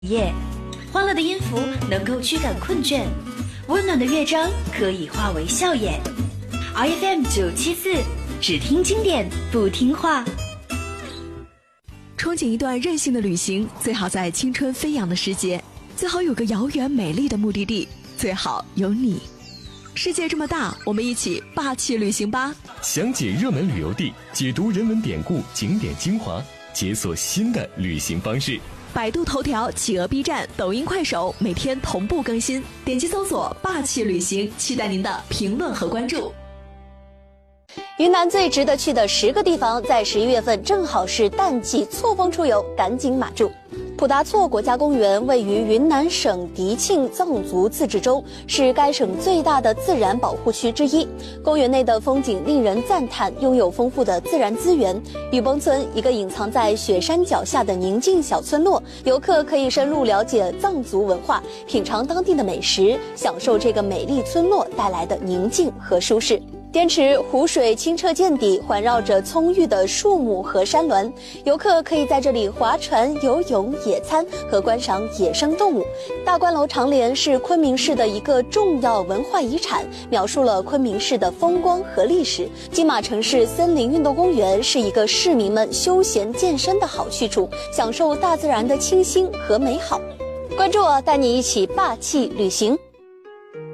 夜，欢乐的音符能够驱赶困倦，温暖的乐章可以化为笑颜。RFM974，只听经典不听话。 憧憬一段任性的旅行，最好在青春飞扬的时节，最好有个遥远美丽的目的地，最好有你。世界这么大，我们一起霸气旅行吧！ 详解热门旅游地，解读人文典故、景点精华，解锁新的旅行方式。 百度头条、企鹅 B 站、抖音、快手每天同步更新，点击搜索“霸气旅行”，期待您的评论和关注。 云南最值得去的10个地方，在11月份正好是淡季，错峰出游，赶紧码住。普达措国家公园位于云南省迪庆藏族自治州，是该省最大的自然保护区之一。公园内的风景令人赞叹，拥有丰富的自然资源。雨崩村，一个隐藏在雪山脚下的宁静小村落，游客可以深入了解藏族文化，品尝当地的美食，享受这个美丽村落带来的宁静和舒适。滇池湖水清澈见底，环绕着葱郁的树木和山峦，游客可以在这里划船、游泳、野餐和观赏野生动物。大观楼长联是昆明市的一个重要文化遗产，描述了昆明市的风光和历史。金马城市森林运动公园是一个市民们休闲健身的好去处，享受大自然的清新和美好。关注我，带你一起霸气旅行。